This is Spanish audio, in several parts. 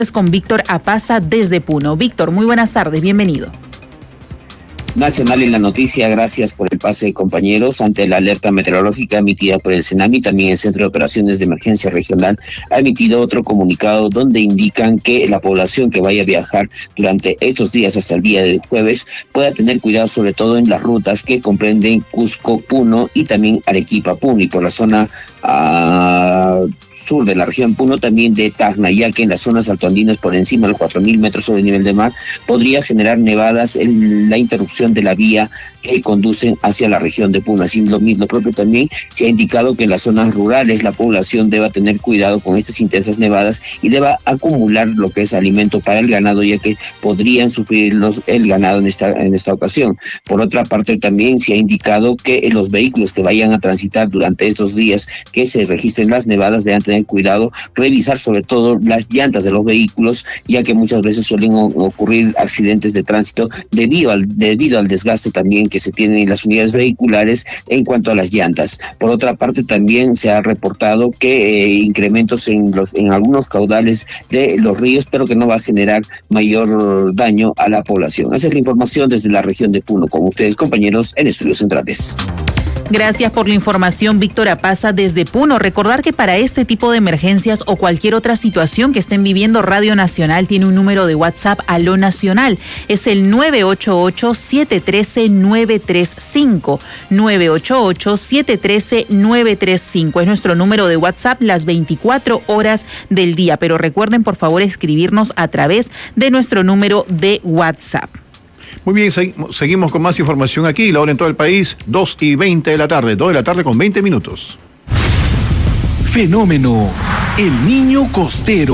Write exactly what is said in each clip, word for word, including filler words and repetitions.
Con Víctor Apaza desde Puno. Víctor, muy buenas tardes, bienvenido. Nacional en la noticia, gracias por el pase, compañeros. Ante la alerta meteorológica emitida por el CENAMI, también el Centro de Operaciones de Emergencia Regional ha emitido otro comunicado donde indican que la población que vaya a viajar durante estos días hasta el día del jueves pueda tener cuidado sobre todo en las rutas que comprenden Cusco, Puno y también Arequipa, Puno, y por la zona uh, sur de la región Puno, también de Tacna, ya que en las zonas altoandinas por encima de los cuatro mil metros sobre el nivel del mar podría generar nevadas en la interrupción de la vía que conducen hacia la región de Puno. Así lo mismo propio también se ha indicado que en las zonas rurales la población deba tener cuidado con estas intensas nevadas y deba acumular lo que es alimento para el ganado, ya que podrían sufrir los, el ganado en esta, en esta ocasión. Por otra parte, también se ha indicado que los vehículos que vayan a transitar durante estos días que se registren las nevadas deban tener cuidado, revisar sobre todo las llantas de los vehículos, ya que muchas veces suelen ocurrir accidentes de tránsito debido al, debido al desgaste también que se tienen en las unidades vehiculares en cuanto a las llantas. Por otra parte, también se ha reportado que eh, incrementos en los en algunos caudales de los ríos, pero que no va a generar mayor daño a la población. Esa es la información desde la región de Puno, con ustedes, compañeros, en Estudios Centrales. Gracias por la información, Víctor Apaza desde Puno. Recordar que para este tipo de emergencias o cualquier otra situación que estén viviendo, Radio Nacional tiene un número de WhatsApp a lo nacional. Es el nueve ocho ocho, siete uno tres, nueve tres cinco. nueve ocho ocho, siete uno tres, nueve tres cinco. Es nuestro número de WhatsApp las veinticuatro horas del día. Pero recuerden, por favor, escribirnos a través de nuestro número de WhatsApp. Muy bien, seguimos con más información aquí, la hora en todo el país, dos y veinte de la tarde, dos de la tarde con veinte minutos. Fenómeno, el niño costero.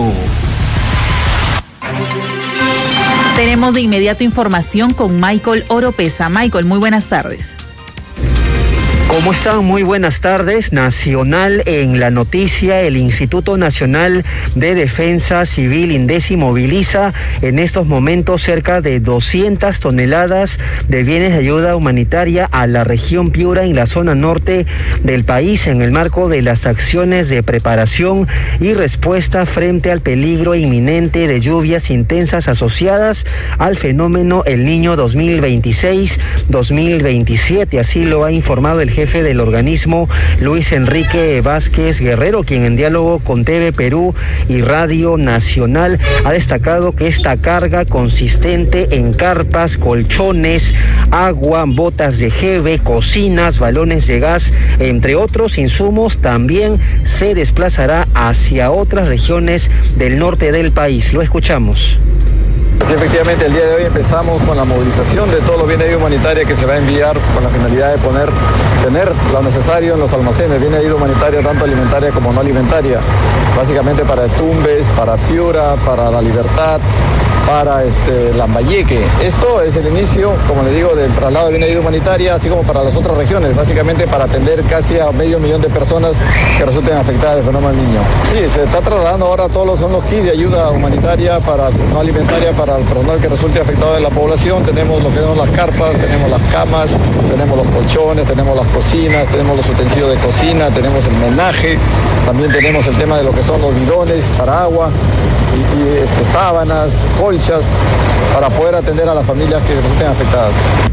Tenemos de inmediato información con Michael Oropesa. Michael, muy buenas tardes. ¿Cómo están? Muy buenas tardes. Nacional en la noticia, el Instituto Nacional de Defensa Civil, INDECI, moviliza en estos momentos cerca de doscientas toneladas de bienes de ayuda humanitaria a la región Piura, en la zona norte del país, en el marco de las acciones de preparación y respuesta frente al peligro inminente de lluvias intensas asociadas al fenómeno El Niño dos mil veintiséis dos mil veintisiete. Así lo ha informado el jefe del organismo, Luis Enrique Vázquez Guerrero, quien en diálogo con T V Perú y Radio Nacional ha destacado que esta carga consistente en carpas, colchones, agua, botas de jeve, cocinas, balones de gas, entre otros insumos, también se desplazará hacia otras regiones del norte del país. Lo escuchamos. Sí, efectivamente, el día de hoy empezamos con la movilización de todos los bienes de ayuda humanitaria que se va a enviar con la finalidad de poner, tener lo necesario en los almacenes, bienes de ayuda humanitaria tanto alimentaria como no alimentaria, básicamente para Tumbes, para Piura, para La Libertad, para este, Lambayeque. Esto es el inicio, como le digo, del traslado de bienes de ayuda humanitaria, así como para las otras regiones, básicamente para atender casi a medio millón de personas que resulten afectadas del fenómeno del niño. Sí, se está trasladando ahora todos los, son los kits de ayuda humanitaria, para no alimentaria, para el personal que resulte afectado de la población. Tenemos lo que tenemos las carpas, tenemos las camas, tenemos los colchones, tenemos las cocinas, tenemos los utensilios de cocina, tenemos el menaje, también tenemos el tema de lo que son los bidones para agua, y, y este, sábanas, colchas, para poder atender a las familias que resulten afectadas.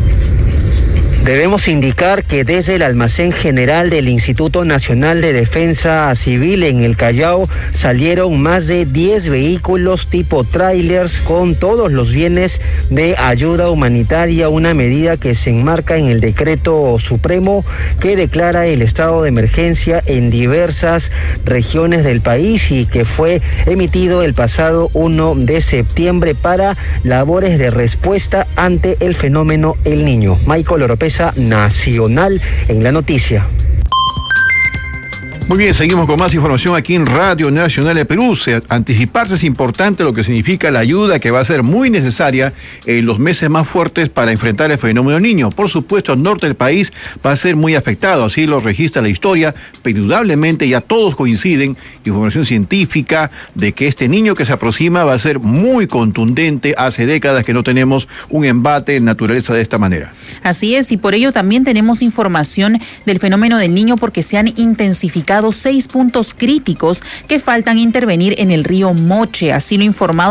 Debemos indicar que desde el almacén general del Instituto Nacional de Defensa Civil en el Callao salieron más de diez vehículos tipo trailers con todos los bienes de ayuda humanitaria, una medida que se enmarca en el decreto supremo que declara el estado de emergencia en diversas regiones del país y que fue emitido el pasado primero de septiembre para labores de respuesta ante el fenómeno El Niño. Michael Oropesa, Nacional en la noticia. Muy bien, seguimos con más información aquí en Radio Nacional de Perú. Anticiparse es importante, lo que significa la ayuda que va a ser muy necesaria en los meses más fuertes para enfrentar el fenómeno niño. Por supuesto, el norte del país va a ser muy afectado, así lo registra la historia, pero indudablemente ya todos coinciden, información científica, de que este niño que se aproxima va a ser muy contundente. Hace décadas que no tenemos un embate en naturaleza de esta manera. Así es, y por ello también tenemos información del fenómeno del niño, porque se han intensificado seis puntos críticos que faltan intervenir en el río Moche. Así lo ha informado